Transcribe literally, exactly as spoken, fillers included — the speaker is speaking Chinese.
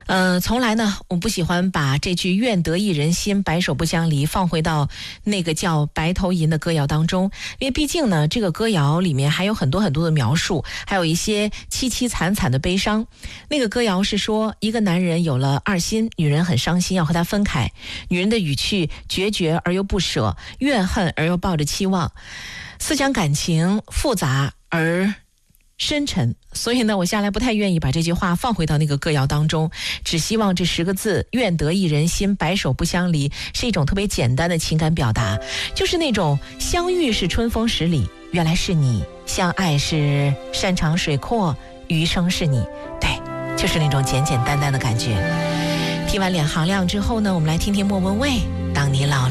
呃，从来呢，我不喜欢把这句愿得一人心，白首不相离放回到那个叫白头吟的歌谣当中，因为毕竟呢，这个歌谣里面还有很多很多的描述，还有一些凄凄惨惨的悲伤。那个歌谣是说，一个男人有了二心，女人很伤心，要和他分开，女人的语气决绝而又不舍，怨恨而又抱着期望，思想感情复杂而深沉，所以呢，我下来不太愿意把这句话放回到那个歌谣当中，只希望这十个字“愿得一人心，白首不相离”是一种特别简单的情感表达，就是那种相遇是春风十里，原来是你；相爱是山长水阔，余生是你。对，就是那种简简单单的感觉。听完两行亮之后呢，我们来听听莫文蔚《当你老了》。